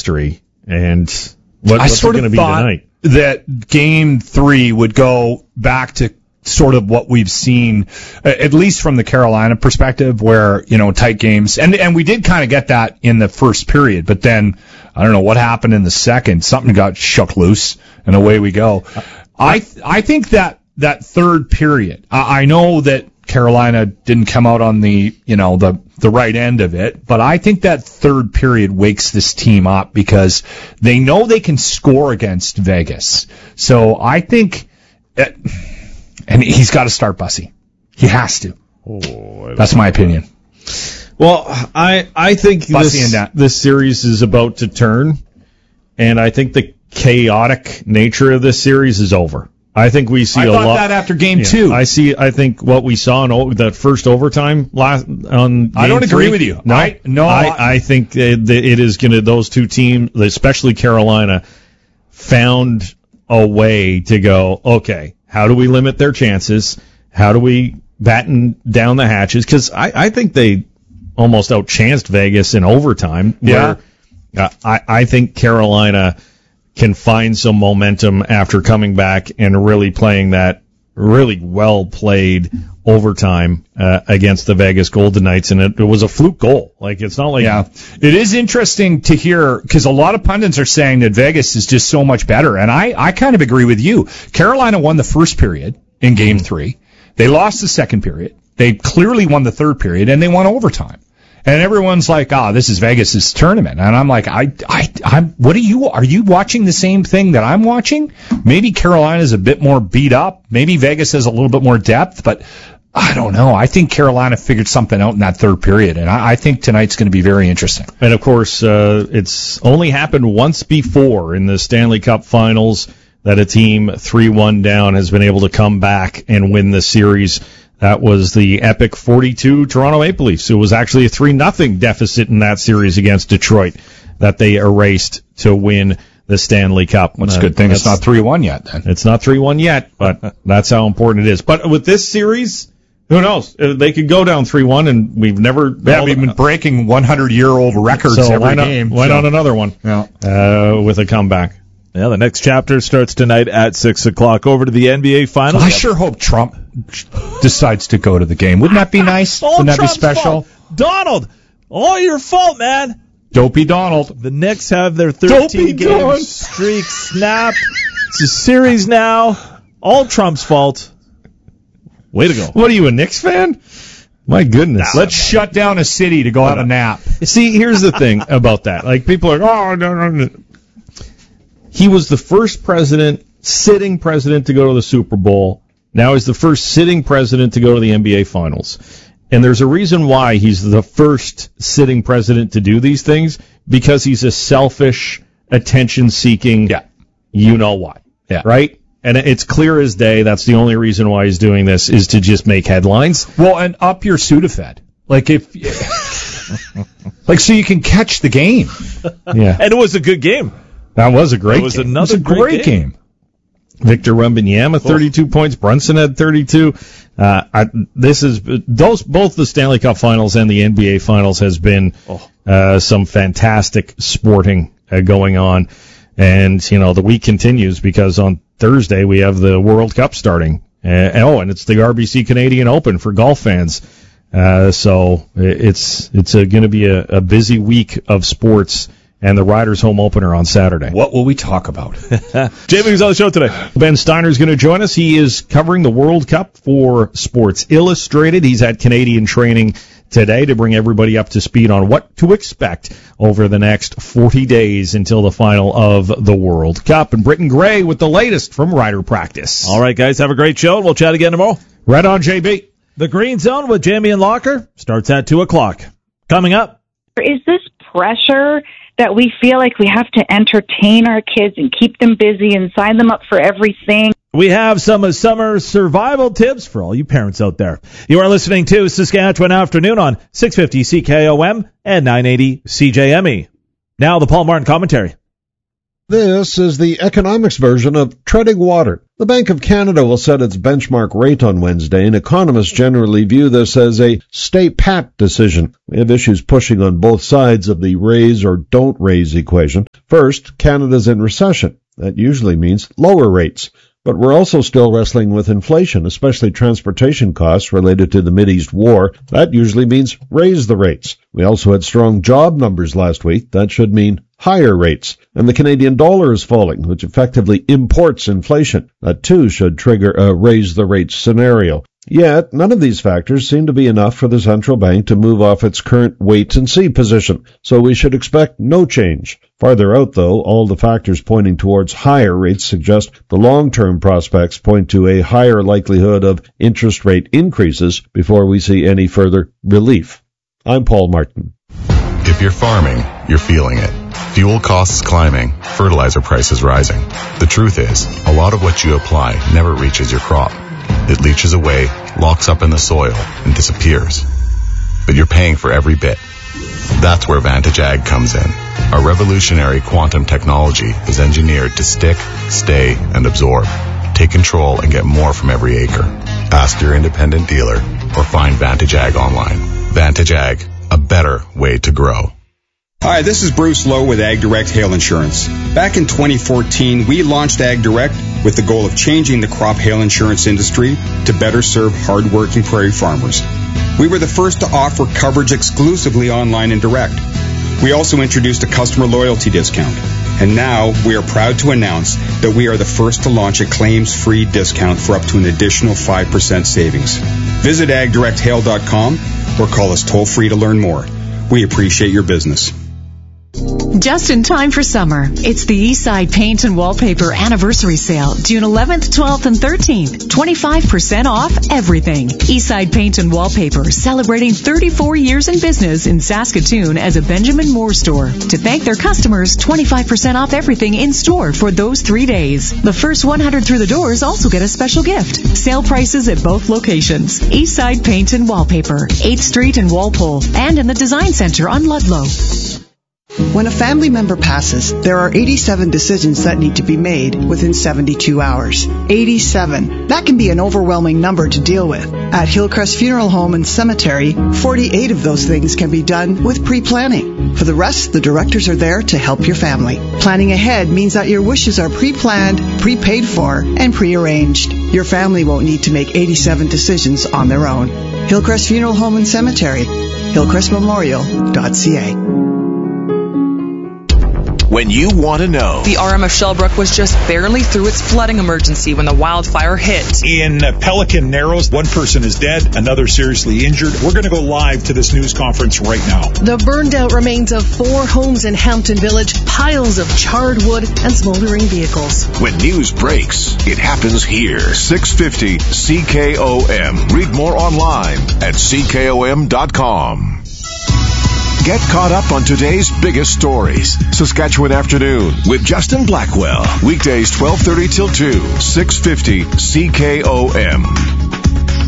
history. And what's going to be tonight? That Game 3 would go back to sort of what we've seen, at least from the Carolina perspective, where, tight games. And we did kind of get that in the first period, but then I don't know what happened in the second. Something got shook loose, and away we go. I think that third period, I know that Carolina didn't come out on the right end of it, but I think that third period wakes this team up because they know they can score against Vegas. So I think, and he's got to start Bussy. He has to. That's my opinion. Well, I think this series is about to turn, and I think the chaotic nature of this series is over. I think we see a lot. I thought that after Game 2. I think what we saw in that first overtime on. I don't agree with you. I think it is going to. Those two teams, especially Carolina, found a way to go. Okay, how do we limit their chances? How do we batten down the hatches? Because I think they almost outchanced Vegas in overtime. Yeah. I think Carolina can find some momentum after coming back and really playing that really well played overtime against the Vegas Golden Knights, and it was a fluke goal. Like, it's not like... Yeah. It is interesting to hear, because a lot of pundits are saying that Vegas is just so much better, and I kind of agree with you. Carolina won the first period in Game 3. They lost the second period. They clearly won the third period, and they won overtime. And everyone's like, this is Vegas' tournament. And I'm like, are you watching the same thing that I'm watching? Maybe Carolina's a bit more beat up. Maybe Vegas has a little bit more depth, but I don't know. I think Carolina figured something out in that third period, and I think tonight's going to be very interesting. And of course, it's only happened once before in the Stanley Cup Finals that a team 3-1 down has been able to come back and win the series. That was the epic 42 Toronto Maple Leafs. It was actually a 3-0 deficit in that series against Detroit that they erased to win the Stanley Cup. That's a good thing it's not 3-1 yet, then. It's not 3-1 yet, but that's how important it is. But with this series, who knows? They could go down 3-1, and we've never... Yeah, we've been breaking 100-year-old records every game. Why not another one with a comeback? Yeah, the next chapter starts tonight at 6 o'clock. Over to the NBA Finals. I sure hope Trump decides to go to the game. Wouldn't that be nice? Wouldn't that be special? Fault. Donald, all your fault, man. Dopey Donald. The Knicks have their 13-game streak snapped. It's a series now. All Trump's fault. Way to go. What are you, a Knicks fan? My goodness. Let's shut down a city to go have a nap. See, here's the thing about that. Like, people are no. He was the first sitting president to go to the Super Bowl. Now he's the first sitting president to go to the NBA Finals. And there's a reason why he's the first sitting president to do these things, because he's a selfish, attention-seeking, you-know-what, right? And it's clear as day that's the only reason why he's doing this, is to just make headlines. Well, and up your Sudafed. Like, so you can catch the game. Yeah. And it was a good game. That was a great game. It was another great game. Victor Wembanyama, 32 points. Brunson had 32. Both the Stanley Cup Finals and the NBA Finals has been some fantastic sporting going on. And, the week continues because on Thursday we have the World Cup starting. And it's the RBC Canadian Open for golf fans. So it's going to be a busy week of sports. And the Riders home opener on Saturday. What will we talk about? Jamie was on the show today. Ben Steiner's going to join us. He is covering the World Cup for Sports Illustrated. He's at Canadian training today to bring everybody up to speed on what to expect over the next 40 days until the final of the World Cup. And Britton Gray with the latest from Rider practice. All right, guys, have a great show, and we'll chat again tomorrow. Right on, JB. The Green Zone with Jamie and Locker starts at 2 o'clock. Coming up. Is this pressure that we feel like we have to entertain our kids and keep them busy and sign them up for everything? We have some summer survival tips for all you parents out there. You are listening to Saskatchewan Afternoon on 650 CKOM and 980 CJME. Now the Paul Martin commentary. This is the economics version of treading water. The Bank of Canada will set its benchmark rate on Wednesday, and economists generally view this as a stay pat decision. We have issues pushing on both sides of the raise or don't raise equation. First, Canada's in recession. That usually means lower rates. But we're also still wrestling with inflation, especially transportation costs related to the Mideast war. That usually means raise the rates. We also had strong job numbers last week. That should mean higher rates. And the Canadian dollar is falling, which effectively imports inflation. That too should trigger a raise the rates scenario. Yet, none of these factors seem to be enough for the central bank to move off its current wait-and-see position, so we should expect no change. Farther out, though, all the factors pointing towards higher rates suggest the long-term prospects point to a higher likelihood of interest rate increases before we see any further relief. I'm Paul Martin. If you're farming, you're feeling it. Fuel costs climbing, fertilizer prices rising. The truth is, a lot of what you apply never reaches your crop. It leaches away, locks up in the soil, and disappears. But you're paying for every bit. That's where Vantage Ag comes in. Our revolutionary quantum technology is engineered to stick, stay, and absorb. Take control and get more from every acre. Ask your independent dealer or find Vantage Ag online. Vantage Ag, a better way to grow. Hi, this is Bruce Lowe with Ag Direct Hail Insurance. Back in 2014, we launched Ag Direct with the goal of changing the crop hail insurance industry to better serve hard-working prairie farmers. We were the first to offer coverage exclusively online and direct. We also introduced a customer loyalty discount. And now we are proud to announce that we are the first to launch a claims-free discount for up to an additional 5% savings. Visit agdirecthail.com or call us toll-free to learn more. We appreciate your business. Just in time for summer, it's the Eastside Paint and Wallpaper Anniversary Sale, June 11th, 12th, and 13th. 25% off everything. Eastside Paint and Wallpaper, celebrating 34 years in business in Saskatoon as a Benjamin Moore store. To thank their customers, 25% off everything in store for those 3 days. The first 100 through the doors also get a special gift. Sale prices at both locations. Eastside Paint and Wallpaper, 8th Street in Walpole, and in the Design Center on Ludlow. When a family member passes, there are 87 decisions that need to be made within 72 hours. 87. That can be an overwhelming number to deal with. At Hillcrest Funeral Home and Cemetery, 48 of those things can be done with pre-planning. For the rest, the directors are there to help your family. Planning ahead means that your wishes are pre-planned, prepaid for, and pre-arranged. Your family won't need to make 87 decisions on their own. Hillcrest Funeral Home and Cemetery, hillcrestmemorial.ca. When you want to know. The RM of Shellbrook was just barely through its flooding emergency when the wildfire hit. In Pelican Narrows, one person is dead, another seriously injured. We're going to go live to this news conference right now. The burned out remains of 4 homes in Hampton Village, piles of charred wood, and smoldering vehicles. When news breaks, it happens here. 650 CKOM. Read more online at CKOM.com. Get caught up on today's biggest stories. Saskatchewan Afternoon with Justin Blackwell. Weekdays 12:30 till 2, 650 CKOM.